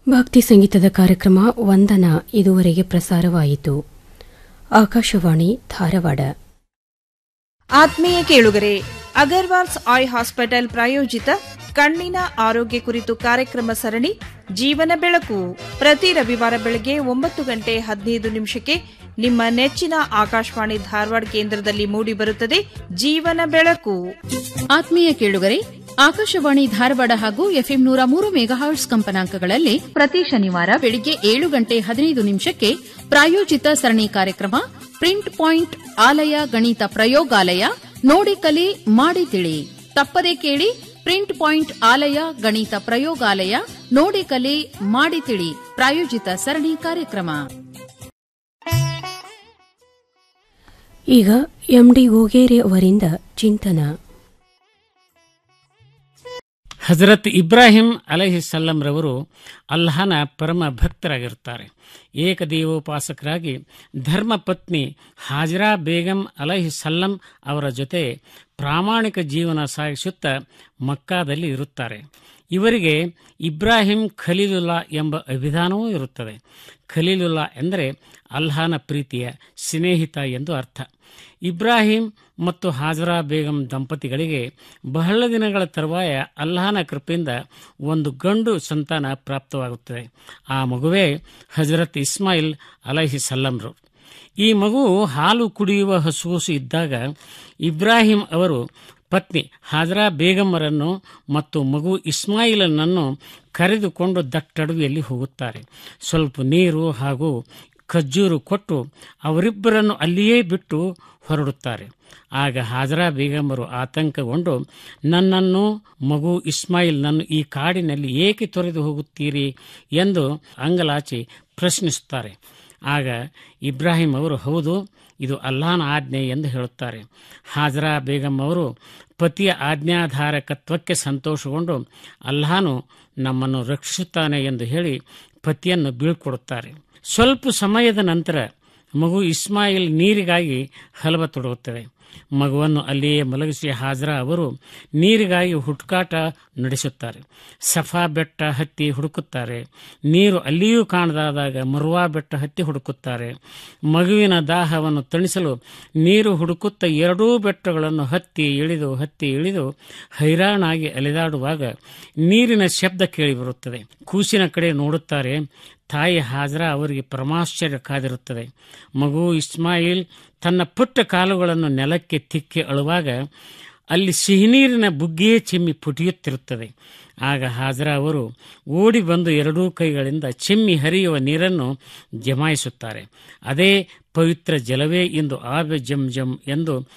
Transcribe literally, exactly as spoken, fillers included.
ಭಕ್ತಿ ಸಂಗೀತದ ಕಾರ್ಯಕ್ರಮ ವಂದನ ಇದುವರೆಗೆ ಪ್ರಸಾರವಾಯಿತು. ಆಕಾಶವಾಣಿ ಧಾರವಾಡ. ಆತ್ಮೀಯ ಕೇಳುಗರೆ, ಅಗರ್ವಾಲ್ಸ್ ಐ ಹಾಸ್ಪಿಟಲ್ ಪ್ರಾಯೋಜಿತ ಕಣ್ಣಿನ ಆರೋಗ್ಯ ಕುರಿತು ಕಾರ್ಯಕ್ರಮ ಸರಣಿ ಜೀವನ ಬೆಳಕು ಪ್ರತಿ ರವಿವಾರ ಬೆಳಗ್ಗೆ ಒಂಬತ್ತು ಗಂಟೆ ಹದಿನೈದು ನಿಮಿಷಕ್ಕೆ ನಿಮ್ಮ ನೆಚ್ಚಿನ ಆಕಾಶವಾಣಿ ಧಾರವಾಡ ಕೇಂದ್ರದಲ್ಲಿ ಮೂಡಿಬರುತ್ತದೆ. ಜೀವನ ಬೆಳಕು. ಆತ್ಮೀಯ ಕೇಳುಗರೆ, ಆಕಾಶವಾಣಿ ಧಾರವಾಡ ಹಾಗೂ ಎಫ್ಎಂ ನೂರ ಮೂರು ಮೆಗಾಹರ್ಟ್ಸ್ ಕಂಪನಾಂಕಗಳಲ್ಲಿ ಪ್ರತಿ ಶನಿವಾರ ಬೆಳಿಗ್ಗೆ ಏಳು ಗಂಟೆ ಹದಿನೈದು ನಿಮಿಷಕ್ಕೆ ಪ್ರಾಯೋಜಿತ ಸರಣಿ ಕಾರ್ಯಕ್ರಮ ಪ್ರಿಂಟ್ ಪಾಯಿಂಟ್ ಆಲಯ ಗಣಿತ ಪ್ರಯೋಗಾಲಯ ನೋಡಿ ಕಲಿ ಮಾಡಿ ತಿಳಿ. ತಪ್ಪದೇ ಕೇಳಿ. ಪ್ರಿಂಟ್ ಪಾಯಿಂಟ್ ಆಲಯ ಗಣಿತ ಪ್ರಯೋಗಾಲಯ ನೋಡಿ ಕಲಿ ಮಾಡಿ ತಿಳಿ ಪ್ರಾಯೋಜಿತ ಸರಣಿ ಕಾರ್ಯಕ್ರಮ. ಈಗ ಎಂಡಿ ಗೋಗೇರಿ ಅವರಿಂದ ಚಿಂತನ. ಹಜರತ್ ಇಬ್ರಾಹಿಂ ಅಲೈಹಿಸ್ಸಲಾಂ ರವರು ಅಲ್ಲಾಹನ ಪರಮ ಭಕ್ತರಾಗಿರುತ್ತಾರೆ. ಏಕದೇವೋಪಾಸಕರಾಗಿ ಧರ್ಮಪತ್ನಿ ಹಾಜರಾ ಬೇಗಂ ಅಲೈಹಿಸ್ಸಲಾಂ ಅವರ ಜೊತೆ ಪ್ರಾಮಾಣಿಕ ಜೀವನ ಸಾಗಿಸುತ್ತಾ ಮಕ್ಕಾದಲ್ಲಿ ಇರುತ್ತಾರೆ. ಇವರಿಗೆ ಇಬ್ರಾಹಿಂ ಖಲೀಲುಲ್ಲಾ ಎಂಬ ಅಭಿಧಾನವೂ ಇರುತ್ತದೆ. ಖಲೀಲುಲ್ಲಾ ಎಂದರೆ ಅಲ್ಲಾಹನ ಪ್ರೀತಿಯ ಸ್ನೇಹಿತ ಎಂದು ಅರ್ಥ. ಇಬ್ರಾಹಿಂ ಮತ್ತು ಹಾಜರಾ ಬೇಗಂ ದಂಪತಿಗಳಿಗೆ ಬಹಳ ದಿನಗಳ ತರುವಾಯ ಅಲ್ಲಾಹನ ಕೃಪೆಯಿಂದ ಒಂದು ಗಂಡು ಸಂತಾನ ಪ್ರಾಪ್ತವಾಗುತ್ತದೆ. ಆ ಮಗುವೇ ಹಜರತ್ ಇಸ್ಮಾಯಿಲ್ ಅಲೈಹಿಸ್ಸಲಾಂರು. ಈ ಮಗು ಹಾಲು ಕುಡಿಯುವ ಹಸುಗೂಸು ಇದ್ದಾಗ ಇಬ್ರಾಹಿಂ ಅವರು ಪತ್ನಿ ಹಾಜರಾ ಬೇಗಮ್ಮರನ್ನು ಮತ್ತು ಮಗು ಇಸ್ಮಾಯಿಲನನ್ನು ಕರೆದುಕೊಂಡು ದಟ್ಟಡವಿಯಲ್ಲಿ ಹೋಗುತ್ತಾರೆ. ಸ್ವಲ್ಪ ನೀರು ಹಾಗೂ ಖಜ್ಜೂರು ಕೊಟ್ಟು ಅವರಿಬ್ಬರನ್ನು ಅಲ್ಲಿಯೇ ಬಿಟ್ಟು ಹೊರಡುತ್ತಾರೆ. ಆಗ ಹಾಜರಾ ಬೇಗಮ್ಮರು ಆತಂಕಗೊಂಡು, ನನ್ನನ್ನು ಮಗು ಇಸ್ಮಾಯಿಲ್ನನ್ನು ಈ ಕಾಡಿನಲ್ಲಿ ಏಕೆ ತೊರೆದು ಹೋಗುತ್ತೀರಿ ಎಂದು ಅಂಗಲಾಚಿ ಪ್ರಶ್ನಿಸುತ್ತಾರೆ. ಆಗ ಇಬ್ರಾಹಿಂ ಅವರು, ಹೌದು, ಇದು ಅಲ್ಲಾಹನ ಆಜ್ಞೆ ಎಂದು ಹೇಳುತ್ತಾರೆ. ಹಾಜರಾ ಬೇಗಂ ಅವರು ಪತಿಯ ಆಜ್ಞಾಧಾರಕತ್ವಕ್ಕೆ ಸಂತೋಷಗೊಂಡು ಅಲ್ಲಾಹನು ನಮ್ಮನ್ನು ರಕ್ಷಿಸುತ್ತಾನೆ ಎಂದು ಹೇಳಿ ಪತಿಯನ್ನು ಬೀಳ್ಕೊಡುತ್ತಾರೆ. ಸ್ವಲ್ಪ ಸಮಯದ ನಂತರ ಮಗು ಇಸ್ಮಾಯಿಲ್ ನೀರಿಗಾಗಿ ಹಲವತೊಡಗುತ್ತದೆ. ಮಗುವನ್ನು ಅಲ್ಲಿಯೇ ಮಲಗಿಸಿ ಹಾಜರಾ ಅವರು ನೀರಿಗಾಗಿ ಹುಡುಕಾಟ ನಡೆಸುತ್ತಾರೆ. ಸಫಾ ಬೆಟ್ಟ ಹತ್ತಿ ಹುಡುಕುತ್ತಾರೆ. ನೀರು ಅಲ್ಲಿಯೂ ಕಾಣದಾದಾಗ ಮರುವಾ ಬೆಟ್ಟ ಹತ್ತಿ ಹುಡುಕುತ್ತಾರೆ. ಮಗುವಿನ ದಾಹವನ್ನು ತಣಿಸಲು ನೀರು ಹುಡುಕುತ್ತಾ ಎರಡೂ ಬೆಟ್ಟಗಳನ್ನು ಹತ್ತಿ ಇಳಿದು ಹತ್ತಿ ಇಳಿದು ಹೈರಾಣಾಗಿ ಅಲೆದಾಡುವಾಗ ನೀರಿನ ಶಬ್ದ ಕೇಳಿಬರುತ್ತದೆ. ಕೂಸಿನ ಕಡೆ ನೋಡುತ್ತಾರೆ. ತಾಯಿ ಹಾಜರಾ ಅವರಿಗೆ ಪರಮಾಶ್ಚರ್ಯ ಕಾದಿರುತ್ತದೆ. ಮಗು ಇಸ್ಮಾಯಿಲ್ ತನ್ನ ಪುಟ್ಟ ಕಾಲುಗಳನ್ನು ನೆಲಕ್ಕೆ ತಿಕ್ಕಿ ಅಳುವಾಗ ಅಲ್ಲಿ ಸಿಹಿನೀರಿನ ಬುಗ್ಗೆಯೇ ಚಿಮ್ಮಿ ಪುಟಿಯುತ್ತಿರುತ್ತದೆ. ಆಗ ಹಾಜರಾ ಅವರು ಓಡಿ ಬಂದು ಎರಡೂ ಕೈಗಳಿಂದ ಚಿಮ್ಮಿ ಹರಿಯುವ ನೀರನ್ನು ಜಮಾಯಿಸುತ್ತಾರೆ. ಅದೇ ಪವಿತ್ರ ಜಲವೇ ಇಂದು ಆಬೆ ಜಮ್ ಜಮ್ ಎಂದು